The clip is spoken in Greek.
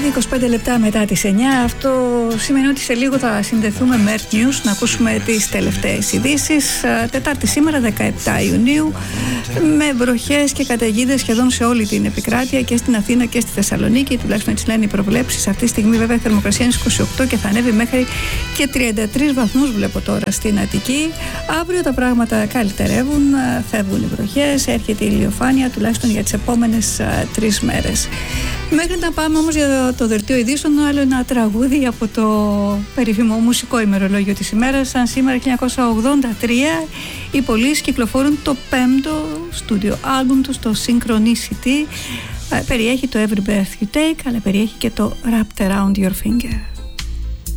Ήδη 25 λεπτά μετά τις 9. Αυτό σημαίνει ότι σε λίγο θα συνδεθούμε με Earth News να ακούσουμε τις τελευταίες ειδήσεις. Τετάρτη σήμερα, 17 Ιουνίου, με βροχές και καταιγίδες σχεδόν σε όλη την επικράτεια, και στην Αθήνα και στη Θεσσαλονίκη. Τουλάχιστον έτσι λένε οι προβλέψεις. Αυτή τη στιγμή βέβαια η θερμοκρασία είναι 28 και θα ανέβει μέχρι και 33 βαθμούς, βλέπω τώρα, στην Αττική. Αύριο τα πράγματα καλυτερεύουν, φεύγουν οι βροχές, έρχεται η ηλιοφάνεια τουλάχιστον για τις επόμενες 3 μέρες. Μέχρι να πάμε όμως για το δελτίο ειδήσεων, άλλο ένα τραγούδι από το περίφημο μουσικό ημερολόγιο της ημέρας. Σαν σήμερα 1983 οι Police κυκλοφορούν το 5ο στούντιο άλμπουμ τους, το Synchronicity. Περιέχει το Every Breath You Take, αλλά περιέχει και το Wrapped Around Your Finger.